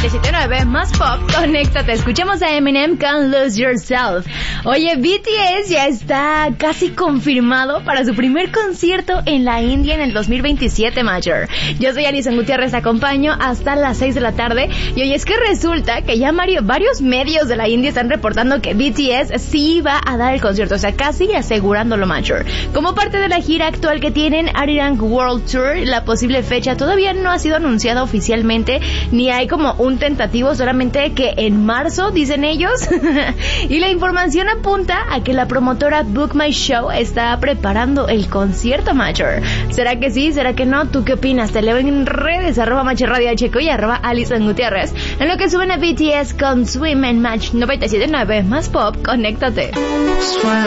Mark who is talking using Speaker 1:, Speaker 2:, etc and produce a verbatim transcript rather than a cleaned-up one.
Speaker 1: y siete nueve más pop, conéctate. Escuchamos a Eminem con Lose Yourself. Oye, B T S ya está casi confirmado para su primer concierto en la India en el dos mil veintisiete, Major. Yo soy Alison Gutiérrez, te acompaño hasta las seis de la tarde. Y oye, es que resulta que ya Mario, varios medios de la India están reportando que B T S sí va a dar el concierto, o sea, casi asegurándolo, Major. Como parte de la gira actual que tienen, Arirang World Tour, la posible fecha todavía no ha sido anunciada oficialmente, ni hay como un tentativo, solamente que en marzo, dicen ellos. Y la información apunta a que la promotora Book My Show está preparando el concierto, Major. ¿Será que sí? ¿Será que no? ¿Tú qué opinas? Te leo en redes, arroba Machi Radio Checo y arroba Alison Gutiérrez, en lo que suben a B T S con Swim en Match noventa y siete punto nueve más pop, conéctate.